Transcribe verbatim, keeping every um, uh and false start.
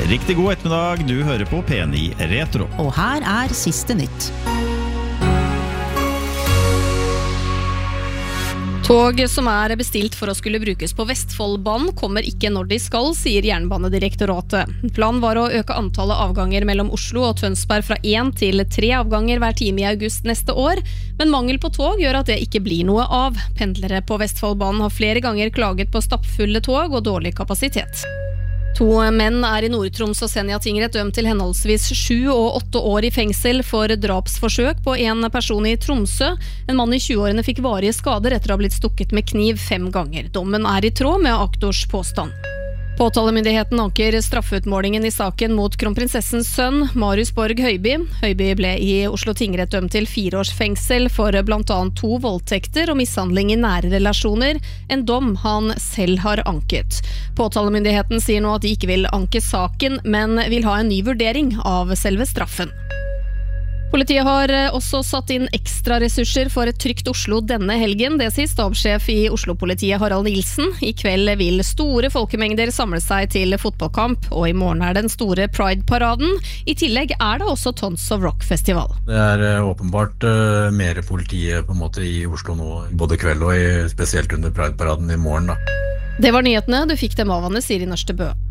Riktig god ettermiddag, du hører på P ni Retro. Og her er siste nytt. Tog som er bestilt for å skulle brukes på Vestfoldbanen kommer ikke når de skal, sier Jernbanedirektoratet. Planen var å øke antallet avganger mellom Oslo og Tønsberg fra én til tre avganger hver time i august neste år, men mangel på tog gjør at det ikke blir noe av. Pendlere på Vestfoldbanen har flere ganger klaget på stappfulle tog og dårlig kapasitet. To menn er i Nord-Troms og Senja tingrett dømt til henholdsvis sju og åtte år i fengsel for drapsforsøk på en person i Tromsø. En mann i tjueårene fikk varige skader etter å ha blitt stukket med kniv fem ganger. Dommen er i tråd med aktors påstand. Påtalemyndigheten anker straffeutmålingen i saken mot kronprinsessens sønn, Marius Borg Høiby. Høiby ble i Oslo tingrett dømt til fire års fengsel for blant annet to voldtekter og mishandling i nære relasjoner, en dom han selv har anket. Påtalemyndigheten sier nå at de ikke vil anke saken, men vil ha en ny vurdering av selve straffen. Politiet har også satt inn ekstra ressurser for et trygt Oslo denne helgen. Det sier stabssjef i Oslo-politiet Harald Nilsen. I kveld vil store folkemengder samle seg til fotballkamp, og i morgen er den store Pride-paraden. I tillegg er det også Tons of Rock-festival. Det er åpenbart uh, mer politiet på en måte i Oslo nå, både kveld og i, spesielt under Pride-paraden i morgen da. Det var nyhetene. Du fikk dem av Anne Siri Nørstebø.